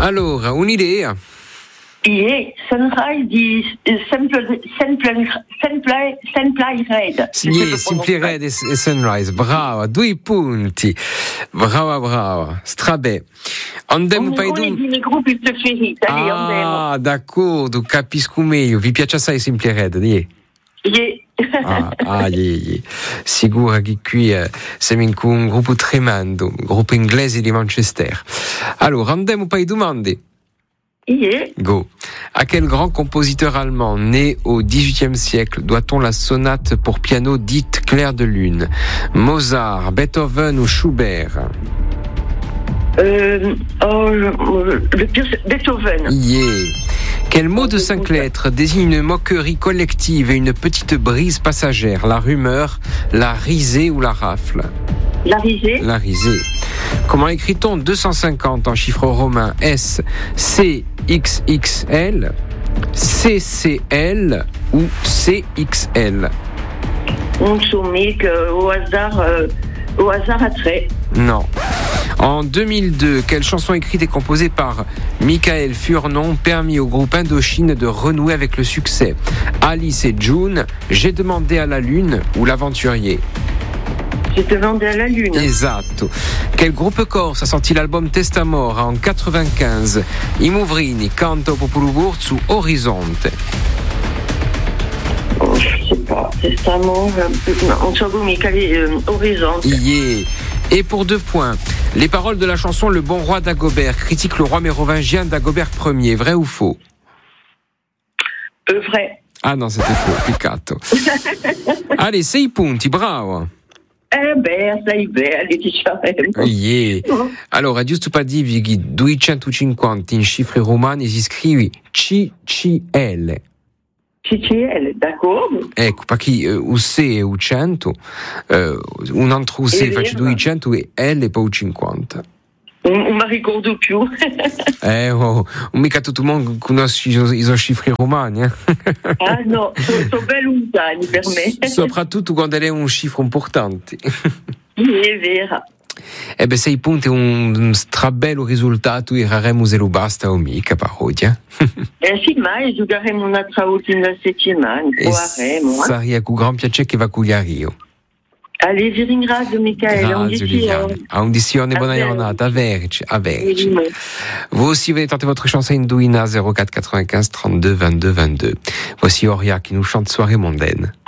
Allora, un'idea. Sunrise di Simple Red. Simple Red e Sunrise, brava, 2 punti. Brava, strabè. Andiamo Uno dei miei gruppi preferiti. Ah, d'accordo, capisco meglio. Vi piace assai Simple Red, di? Sicura che qui siamo con un gruppo tremendo, un gruppo inglese di Manchester. Allora, andiamo per le domande. Go. À quel grand compositeur allemand né au XVIIIe siècle doit-on la sonate pour piano dite Clair de Lune? Mozart, Beethoven ou Schubert? Beethoven. Quel mot de 5 lettres désigne une moquerie collective et une petite brise passagère? La rumeur, la risée ou la rafle? La risée. La risée. Comment écrit-on 250 en chiffres romains? S, C, XXL, CCL ou CXL? On soumet au hasard à trait. Non. En 2002, quelle chanson écrite et composée par Michael Furnon permit au groupe Indochine de renouer avec le succès? Alice et June, J'ai demandé à la lune ou L'aventurier? J'ai demandé à la lune. Esatto. Quel groupe corse a sorti l'album Testamore en 95? I Movrini, Canto Popolo su Orizzonte. Je sais pas, Testamore, on s'en va Orizzonte. Et pour 2 points, les paroles de la chanson Le bon roi d'Agobert critiquent le roi mérovingien d'Agobert Ier, vrai ou faux? Vrai. Ah non, c'était faux, peccato. Allez, 6 punti, bravo. Sei belli, diciamo. Allora, giusto per dirvi che 250 in cifre romane si scrive CCL. CCL, d'accordo. Ecco, perché o C e o 100, un altro C faccio 200 e L e poi 50. Non mi ricordo più. Mica tutto il mondo conosce i cifre romani. Ah no, sono ben lontani per me. Soprattutto quando è un cifro importante. È vero. 6 punti è un strabello risultato, iraremo se lo basta o mica, parodia. Sì, mai giocheremo un'altra ultima settimana, proveremo. Sarebbe con gran piacere che va con io. Allez, vi ringrazio Michael. A undizione, buona giornata. Averci. Vous aussi, venez tenter votre chanson Indouina 04 95 32 22 22. Voici Oria qui nous chante Soirée mondaine.